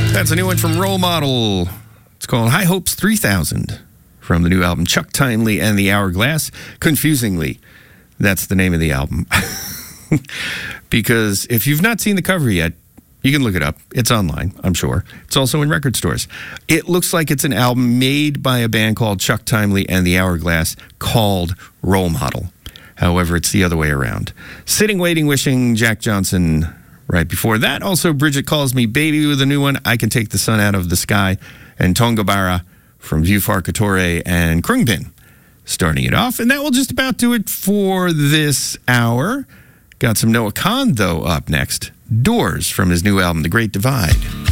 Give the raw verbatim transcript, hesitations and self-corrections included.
That's a new one from Role Model. It's called High Hopes three thousand from the new album Chuck Timely and the Hourglass. Confusingly, that's the name of the album. Because if you've not seen the cover yet, you can look it up. It's online, I'm sure. It's also in record stores. It looks like it's an album made by a band called Chuck Timely and the Hourglass called Role Model. However, it's the other way around. Sitting, Waiting, Wishing, Jack Johnson. Right before that, also Bridget Calls Me Baby with a new one, I Can Take the Sun Out of the Sky, and Tonga Bara from View Farcatore and Krungbin starting it off. And that will just about do it for this hour. Got some Noah Kahn, though, up next. Doors from his new album, The Great Divide.